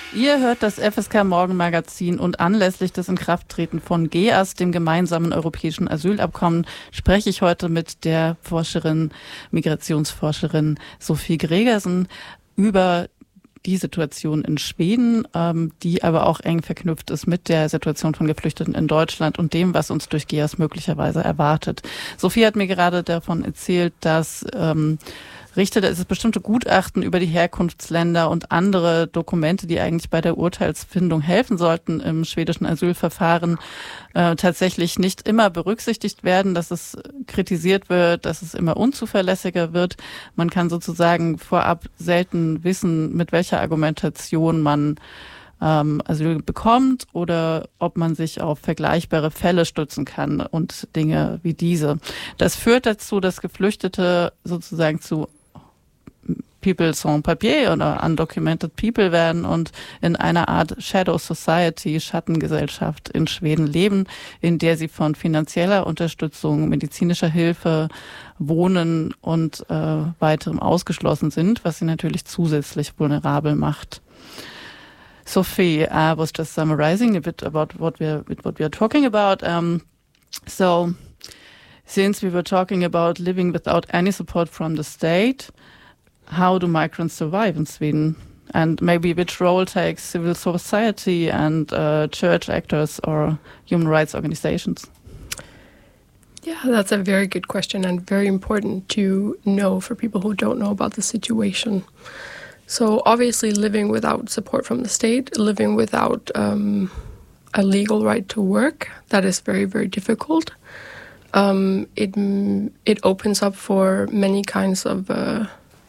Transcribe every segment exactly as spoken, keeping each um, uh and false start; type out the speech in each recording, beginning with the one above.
Ihr hört das F S K Morgenmagazin und anlässlich des Inkrafttreten von G E A S, dem gemeinsamen europäischen Asylabkommen, spreche ich heute mit der Forscherin, Migrationsforscherin Sophie Gregersen über die Situation in Schweden, ähm, die aber auch eng verknüpft ist mit der Situation von Geflüchteten in Deutschland und dem, was uns durch G E A S möglicherweise erwartet. Sophie hat mir gerade davon erzählt, dass ähm, Richter, da ist es bestimmte Gutachten über die Herkunftsländer und andere Dokumente, die eigentlich bei der Urteilsfindung helfen sollten im schwedischen Asylverfahren, äh, tatsächlich nicht immer berücksichtigt werden, dass es kritisiert wird, dass es immer unzuverlässiger wird. Man kann sozusagen vorab selten wissen, mit welcher Argumentation man ähm, Asyl bekommt oder ob man sich auf vergleichbare Fälle stützen kann und Dinge wie diese. Das führt dazu, dass Geflüchtete sozusagen zu People sans papier oder undocumented people werden und in einer Art Shadow Society, Schattengesellschaft in Schweden leben, in der sie von finanzieller Unterstützung, medizinischer Hilfe, Wohnen und äh, weiterem ausgeschlossen sind, was sie natürlich zusätzlich vulnerabel macht. Sophie, I was just summarizing a bit about what we're what we are talking about. Um, so, since we were talking about living without any support from the state, how do migrants survive in Sweden? And maybe which role takes civil society and uh, church actors or human rights organizations? Yeah, that's a very good question and very important to know for people who don't know about the situation. So obviously living without support from the state, living without um, a legal right to work, that is very, very difficult. Um, it, it opens up for many kinds of uh,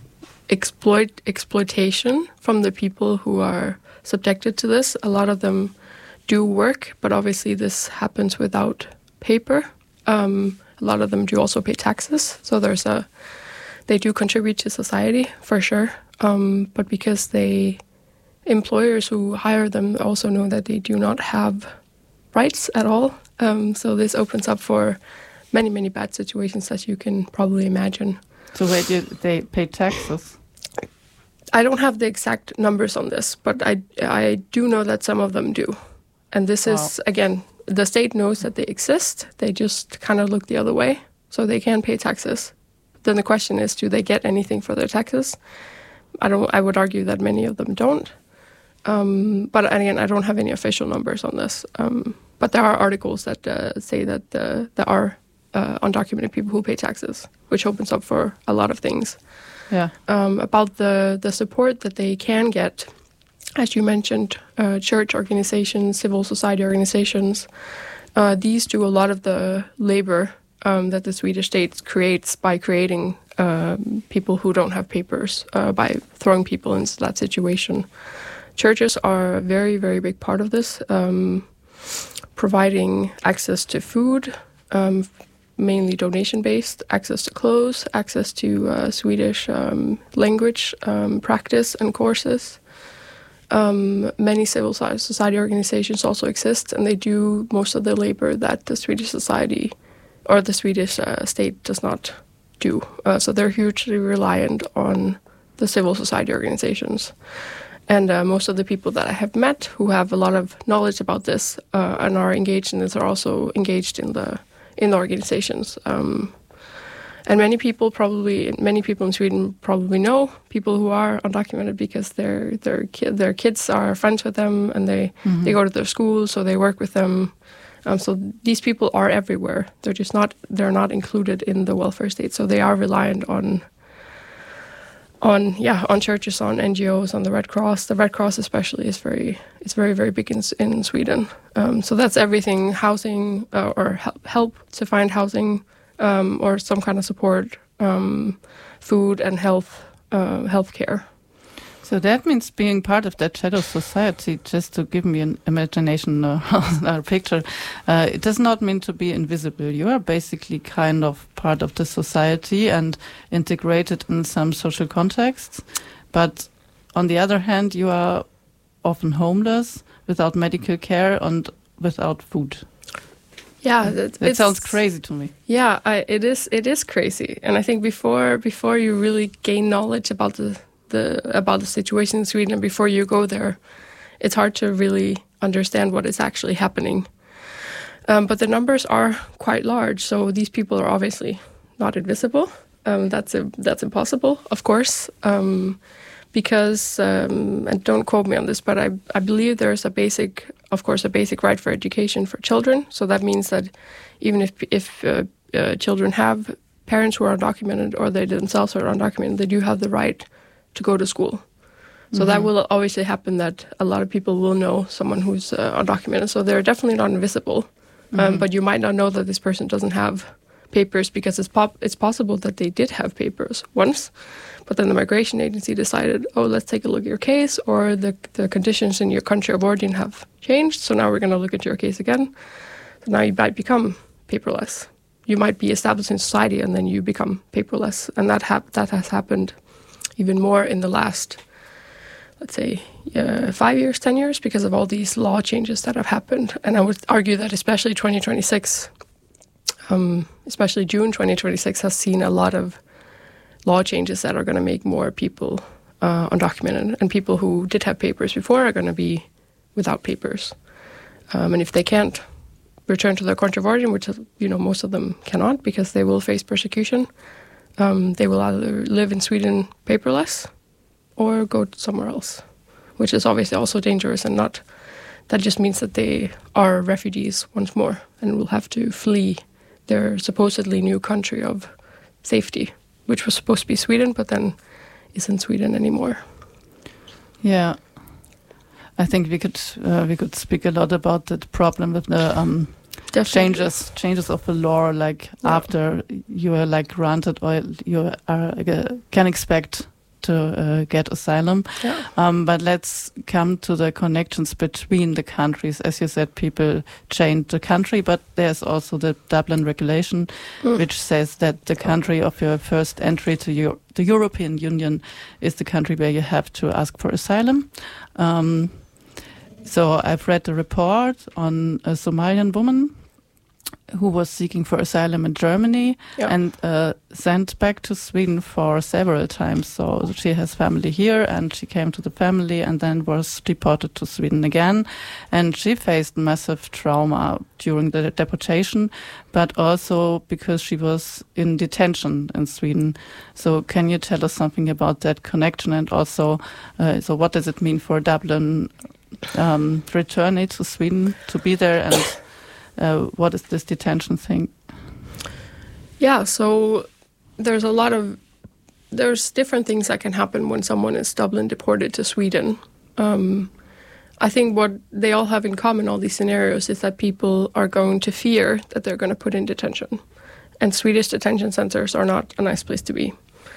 exploit exploitation from the people who are subjected to this. A lot of them do work, but obviously this happens without paper. Um, a lot of them do also pay taxes, so there's a they do contribute to society for sure. Um, but because they employers who hire them also know that they do not have rights at all, um, so this opens up for many many bad situations as you can probably imagine. So wait, they pay taxes? I don't have the exact numbers on this, but I, I do know that some of them do. And this wow. is, again, the state knows that they exist. They just kind of look the other way, so they can pay taxes. Then the question is, do they get anything for their taxes? I don't. I would argue that many of them don't. Um, but again, I don't have any official numbers on this. Um, but there are articles that uh, say that uh, there are uh, undocumented people who pay taxes, which opens up for a lot of things. Yeah. Um, about the, the support that they can get, as you mentioned, uh, church organizations, civil society organizations, uh, these do a lot of the labor um, that the Swedish state creates by creating um, people who don't have papers, uh, by throwing people into that situation. Churches are a very, very big part of this, um, providing access to food, um, mainly donation-based, access to clothes, access to uh, Swedish um, language um, practice and courses. Um, many civil society organizations also exist, and they do most of the labor that the Swedish society or the Swedish uh, state does not do. Uh, so they're hugely reliant on the civil society organizations. And uh, most of the people that I have met who have a lot of knowledge about this uh, and are engaged in this are also engaged in the in the organizations. Um, and many people probably, many people in Sweden probably know people who are undocumented because their their ki- their kids are friends with them and they, mm-hmm. they go to their schools, so they work with them. Um, so these people are everywhere. They're just not, they're not included in the welfare state. So they are reliant on, on yeah, on churches, on N G Os, on the Red Cross. The Red Cross especially is very, it's very, very big in, in Sweden. Um, so that's everything, housing uh, or help, help to find housing um, or some kind of support, um, food and health, uh, healthcare. So that means being part of that shadow society, just to give me an imagination uh, a picture, uh, it does not mean to be invisible. You are basically kind of part of the society and integrated in some social contexts. But on the other hand, you are often homeless, without medical care and without food. Yeah, that it sounds crazy to me. Yeah, I, it is. It is crazy, and I think before before you really gain knowledge about the. The, about the situation in Sweden, and before you go there, it's hard to really understand what is actually happening. Um, but the numbers are quite large, so these people are obviously not invisible. Um, that's a, that's impossible, of course, um, because um, and don't quote me on this, but I I believe there's a basic, of course, a basic right for education for children. So that means that even if if uh, uh, children have parents who are undocumented or they themselves are undocumented, they do have the right to go to school. So mm-hmm. that will obviously happen that a lot of people will know someone who's uh, undocumented. So they're definitely not invisible. Mm-hmm. Um, but you might not know that this person doesn't have papers because it's pop- it's possible that they did have papers once, but then the migration agency decided, oh, let's take a look at your case, or the the conditions in your country of origin have changed, so now we're going to look at your case again. So now you might become paperless. You might be established in society and then you become paperless. And that hap- that has happened even more in the last, let's say, uh, five years, ten years, because of all these law changes that have happened. And I would argue that especially twenty twenty-six, um, especially June twenty twenty-six, has seen a lot of law changes that are going to make more people uh, undocumented. And people who did have papers before are going to be without papers. Um, and if they can't return to their country of origin, which, you know, most of them cannot because they will face persecution, um, they will either live in Sweden paperless or go somewhere else, which is obviously also dangerous and not, that just means that they are refugees once more and will have to flee their supposedly new country of safety, which was supposed to be Sweden, but then isn't Sweden anymore. Yeah. I think we could uh, we could speak a lot about the problem with the um, changes changes of the law, like yeah. after you are like granted or you are uh, can expect to uh, get asylum. Yeah. Um, but let's come to the connections between the countries. As you said, people change the country, but there's also the Dublin regulation, mm. which says that the country of your first entry to Euro- the European Union is the country where you have to ask for asylum. Um, So I've read the report on a Somalian woman who was seeking for asylum in Germany yeah. and uh, sent back to Sweden for several times. So she has family here and she came to the family and then was deported to Sweden again. And she faced massive trauma during the deportation, but also because she was in detention in Sweden. So can you tell us something about that connection and also, uh, so what does it mean for Dublin Um, returning to Sweden to be there, and uh, what is this detention thing? Yeah, so there's a lot of there's different things that can happen when someone is Dublin deported to Sweden. Um, I think what they all have in common, all these scenarios, is that people are going to fear that they're going to put in detention, and Swedish detention centers are not a nice place to be.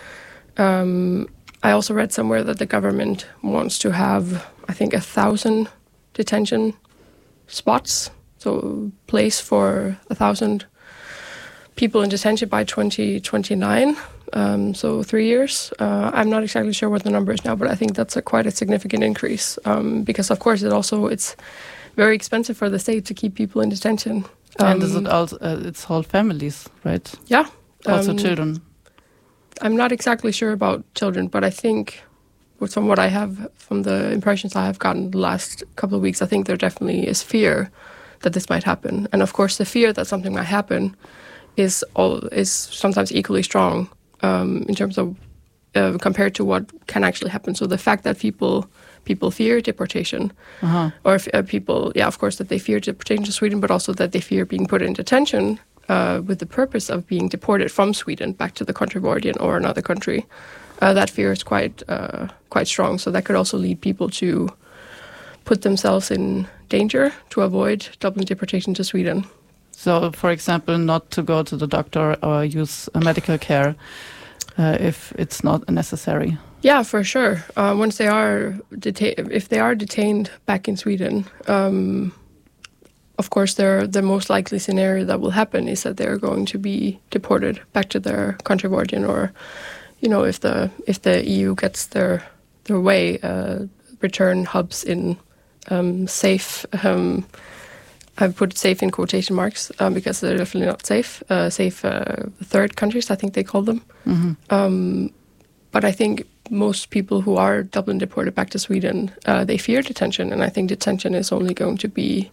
Um, I also read somewhere that the government wants to have, I think, a thousand detention spots, so place for a thousand people in detention by twenty twenty-nine, um, so three years. Uh, I'm not exactly sure what the number is now, but I think that's a quite a significant increase um, because, of course, it also it's very expensive for the state to keep people in detention. Um, and is it also uh, it's whole families, right? Yeah, also um, children. I'm not exactly sure about children, but I think from what I have, from the impressions I have gotten the last couple of weeks, I think there definitely is fear that this might happen. And of course, the fear that something might happen is all, is sometimes equally strong um, in terms of uh, compared to what can actually happen. So the fact that people people fear deportation, uh-huh. or if, uh, people, yeah, of course, that they fear deportation to Sweden, but also that they fear being put in detention Uh, with the purpose of being deported from Sweden back to the country of origin or another country, uh, that fear is quite uh, quite strong. So that could also lead people to put themselves in danger to avoid Dublin deportation to Sweden. So, for example, not to go to the doctor or use a medical care uh, if it's not necessary. Yeah, for sure. Uh, once they are deta- if they are detained back in Sweden. Um, Of course, they're, the most likely scenario that will happen is that they're going to be deported back to their country of origin, or, you know, if the if the E U gets their their way, uh, return hubs in um, safe. Um, I've put safe in quotation marks um, because they're definitely not safe. Uh, safe uh, third countries, I think they call them. Mm-hmm. Um, but I think most people who are Dublin deported back to Sweden, uh, they fear detention, and I think detention is only going to be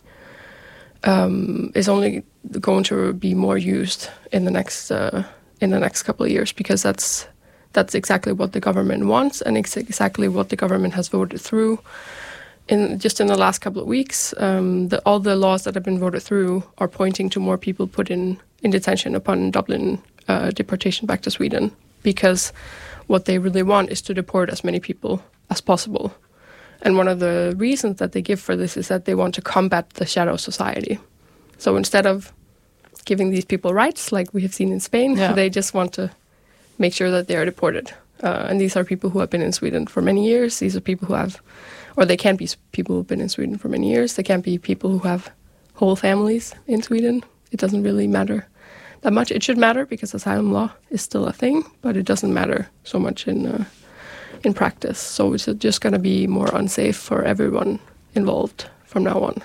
um, is only going to be more used in the next uh, in the next couple of years, because that's that's exactly what the government wants, and it's exactly what the government has voted through. In just in the last couple of weeks, um, the, all the laws that have been voted through are pointing to more people put in, in detention upon Dublin uh, deportation back to Sweden, because what they really want is to deport as many people as possible. And one of the reasons that they give for this is that they want to combat the shadow society. So instead of giving these people rights, like we have seen in Spain, yeah. they just want to make sure that they are deported. Uh, and these are people who have been in Sweden for many years. These are people who have, or they can't be people who have been in Sweden for many years. They can't be people who have whole families in Sweden. It doesn't really matter that much. It should matter because asylum law is still a thing, but it doesn't matter so much in uh, in practice. So it's just going to be more unsafe for everyone involved from now on.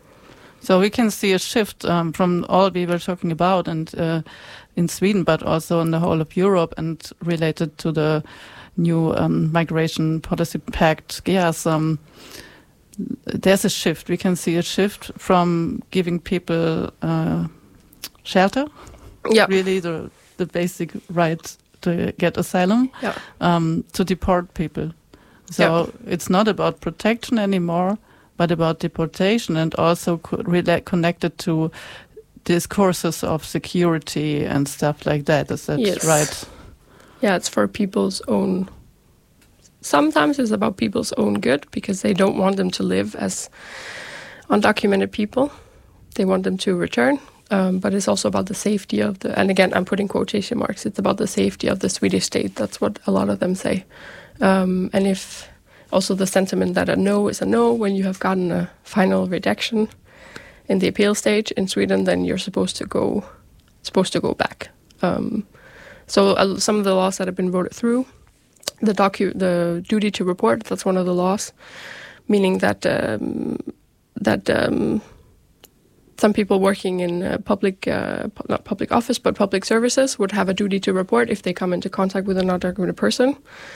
So we can see a shift um, from all we were talking about and uh, in Sweden, but also in the whole of Europe, and related to the new um, migration policy pact, GEAS. Um, there's a shift. We can see a shift from giving people uh, shelter, yeah. really the the basic right to get asylum, yeah. um, to deport people. So yeah. it's not about protection anymore, but about deportation, and also co- really connected to discourses of security and stuff like that. Is that yes. right? Yeah, it's for people's own... Sometimes it's about people's own good, because they don't want them to live as undocumented people. They want them to return. Um, but it's also about the safety of the... And again, I'm putting quotation marks. It's about the safety of the Swedish state. That's what a lot of them say. Um, and if... Also the sentiment that a no is a no, when you have gotten a final rejection in the appeal stage in Sweden, then you're supposed to go supposed to go back. Um, so uh, some of the laws that have been voted through, the docu the duty to report, that's one of the laws, meaning that um, that um, some people working in uh, public uh, not public office but public services would have a duty to report if they come into contact with an undocumented person.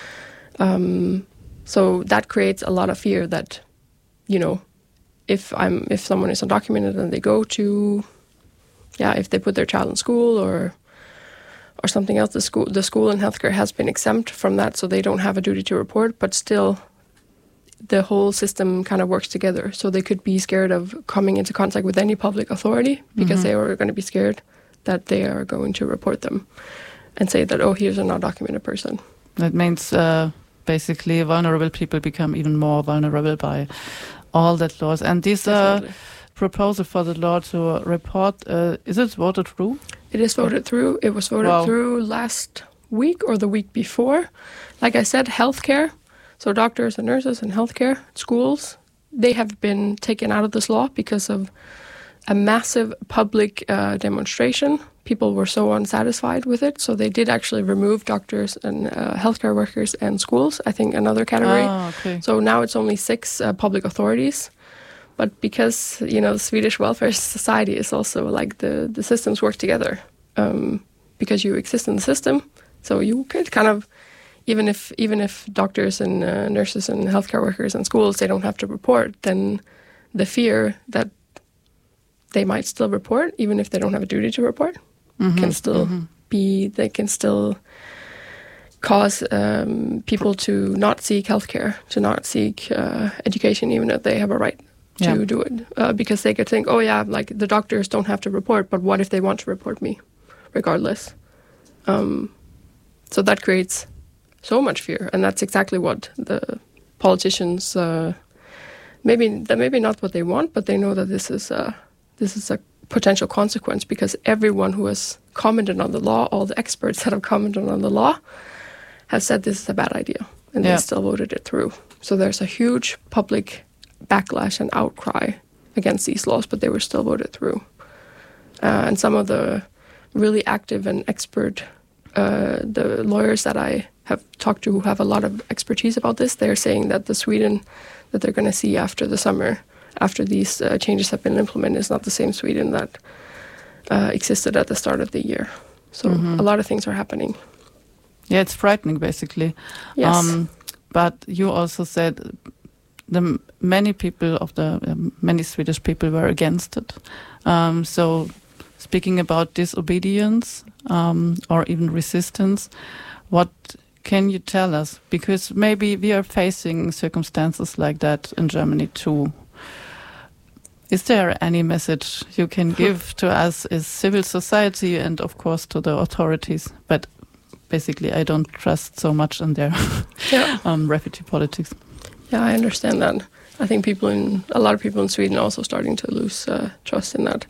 Um, So that creates a lot of fear that, you know, if I'm if someone is undocumented and they go to, yeah, if they put their child in school or or something else, the school the school and healthcare has been exempt from that, so they don't have a duty to report. But still, the whole system kind of works together. So they could be scared of coming into contact with any public authority because mm-hmm. they are going to be scared that they are going to report them and say that, oh, here's an undocumented person. That means. Uh Basically, vulnerable people become even more vulnerable by all that laws. And this uh, proposal for the law to report, uh, is it voted through? It is voted through. It was voted wow. through last week or the week before. Like I said, healthcare, so doctors and nurses and healthcare, schools, they have been taken out of this law because of a massive public uh, demonstration. People were so unsatisfied with it, so they did actually remove doctors and uh, healthcare workers and schools, I think another category. Oh, okay. So now it's only six uh, public authorities. But because, you know, the Swedish welfare society is also like the, the systems work together um, because you exist in the system. So you could kind of, even if even if doctors and uh, nurses and healthcare workers and schools, they don't have to report, then the fear that they might still report, even if they don't have a duty to report, mm-hmm, can still mm-hmm. be, they can still cause um, people to not seek healthcare, to not seek uh, education, even if they have a right to yeah. do it. Uh, because they could think, oh yeah, like the doctors don't have to report, but what if they want to report me regardless? Um, so that creates so much fear. And that's exactly what the politicians, uh, maybe, that maybe not what they want, but they know that this is uh, This is a potential consequence, because everyone who has commented on the law, all the experts that have commented on the law, have said this is a bad idea, and yeah. they still voted it through. So there's a huge public backlash and outcry against these laws, but they were still voted through. Uh, and some of the really active and expert, uh, the lawyers that I have talked to who have a lot of expertise about this, they're saying that the Sweden that they're going to see after the summer, after these uh, changes have been implemented, is not the same Sweden that uh, existed at the start of the year. So mm-hmm. a lot of things are happening. Yeah, it's frightening, basically. Yes. Um, but you also said the many people of the um, many Swedish people were against it. Um, so, speaking about disobedience um, or even resistance, what can you tell us? Because maybe we are facing circumstances like that in Germany too. Is there any message you can give to us as civil society and, of course, to the authorities? But basically, I don't trust so much in their yeah. um, refugee politics. Yeah, I understand that. I think people in a lot of people in Sweden are also starting to lose uh, trust in that.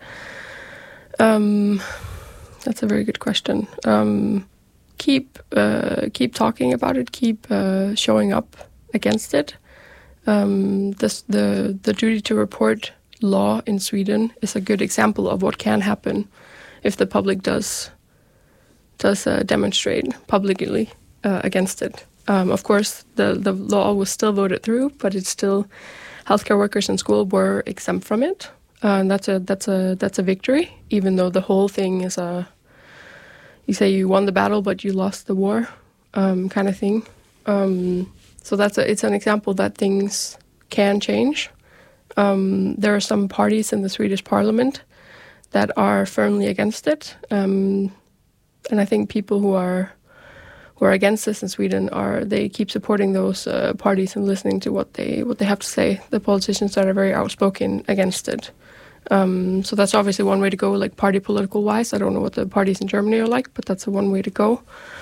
Um, that's a very good question. Um, keep uh, keep talking about it. Keep uh, showing up against it. Um, this, the the duty to report law in Sweden is a good example of what can happen if the public does does uh, demonstrate publicly uh, against it. Um, of course, the, the law was still voted through, but it's still healthcare workers in school were exempt from it, uh, and that's a that's a that's a victory. Even though the whole thing is a, you say you won the battle, but you lost the war, um, kind of thing. Um, so that's a, it's an example that things can change. Um, there are some parties in the Swedish parliament that are firmly against it, um, and I think people who are who are against this in Sweden are they keep supporting those uh, parties and listening to what they what they have to say. The politicians that are very outspoken against it. Um, so that's obviously one way to go, like party political wise. I don't know what the parties in Germany are like, but that's a one way to go.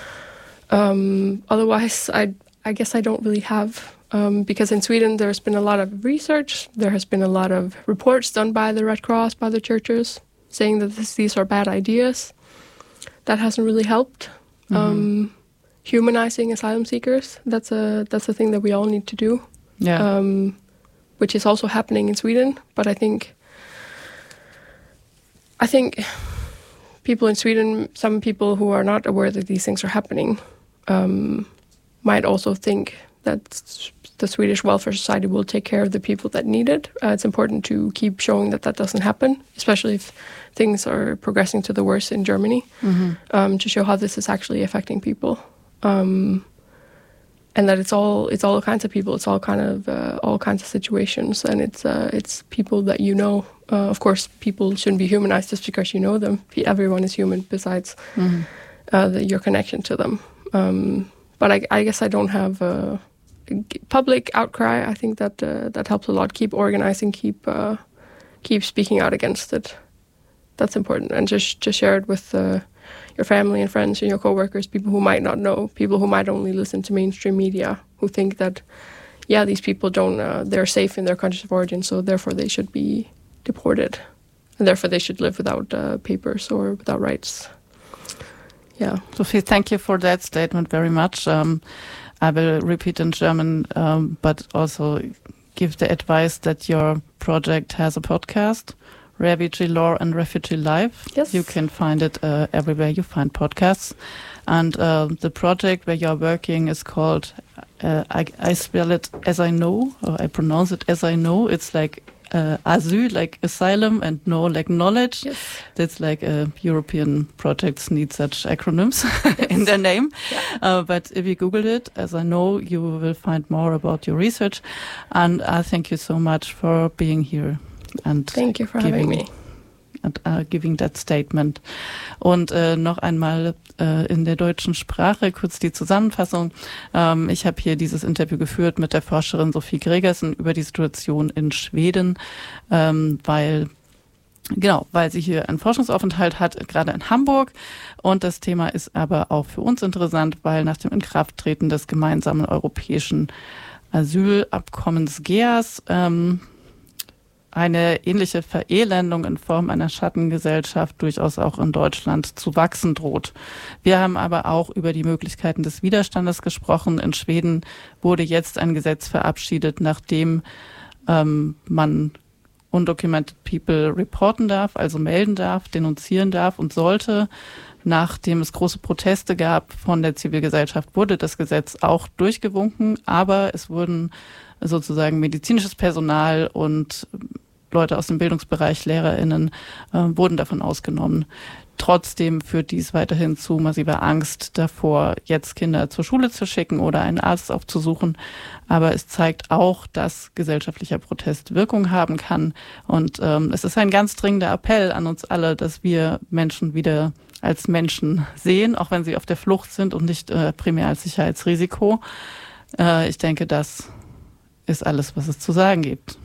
Um, otherwise, I I guess I don't really have. Um, because in Sweden there's been a lot of research, there has been a lot of reports done by the Red Cross, by the churches, saying that this, these are bad ideas. That hasn't really helped. Mm-hmm. Um, humanizing asylum seekers, that's a that's a thing that we all need to do, yeah. um, which is also happening in Sweden. But I think, I think people in Sweden, some people who are not aware that these things are happening, um, might also think that the Swedish welfare society will take care of the people that need it. Uh, it's important to keep showing that that doesn't happen, especially if things are progressing to the worse in Germany, mm-hmm. um, to show how this is actually affecting people. Um, and that it's all it's all kinds of people, it's all kind of uh, all kinds of situations, and it's uh, it's people that you know. Uh, of course, people shouldn't be humanized just because you know them. Everyone is human, besides mm-hmm. uh, the, your connection to them. Um, but I, I guess I don't have a public outcry. I think that uh, that helps a lot. Keep organizing, keep uh, keep speaking out against it. That's important, and just just share it with uh, your family and friends and your coworkers, people who might not know, people who might only listen to mainstream media, who think that, yeah, these people don't, uh, they're safe in their countries of origin, so therefore they should be deported, and therefore they should live without uh, papers or without rights. Yeah. Sophie, thank you for that statement very much. Um, I will repeat in German, um, but also give the advice that your project has a podcast, Refugee Law and Refugee Life. Yes. You can find it uh, everywhere you find podcasts. And uh, the project where you're working is called, uh, I, I spell it as I know, or I pronounce it as I know. It's like uh, asyl, like asylum, and know, like knowledge. Yes. That's like uh, European projects need such acronyms yes. in their name. Yeah. Uh, but if you Google it, as I know, you will find more about your research. And I thank you so much for being here. And thank you for giving, having me. And uh, giving that statement. Und äh, noch einmal äh, in der deutschen Sprache kurz die Zusammenfassung. Ähm, ich habe hier dieses Interview geführt mit der Forscherin Sophie Gregersen über die Situation in Schweden, ähm, weil Genau, weil sie hier einen Forschungsaufenthalt hat, gerade in Hamburg. Und das Thema ist aber auch für uns interessant, weil nach dem Inkrafttreten des gemeinsamen europäischen Asylabkommens G E A S ähm, eine ähnliche Verelendung in Form einer Schattengesellschaft durchaus auch in Deutschland zu wachsen droht. Wir haben aber auch über die Möglichkeiten des Widerstandes gesprochen. In Schweden wurde jetzt ein Gesetz verabschiedet, nachdem ähm, man undocumented people reporten darf, also melden darf, denunzieren darf und sollte. Nachdem es große Proteste gab von der Zivilgesellschaft, wurde das Gesetz auch durchgewunken, aber es wurden sozusagen medizinisches Personal und Leute aus dem Bildungsbereich, LehrerInnen, äh, wurden davon ausgenommen. Trotzdem führt dies weiterhin zu massiver Angst davor, jetzt Kinder zur Schule zu schicken oder einen Arzt aufzusuchen. Aber es zeigt auch, dass gesellschaftlicher Protest Wirkung haben kann. Und ähm, es ist ein ganz dringender Appell an uns alle, dass wir Menschen wieder als Menschen sehen, auch wenn sie auf der Flucht sind und nicht äh, primär als Sicherheitsrisiko. Äh, ich denke, das ist alles, was es zu sagen gibt.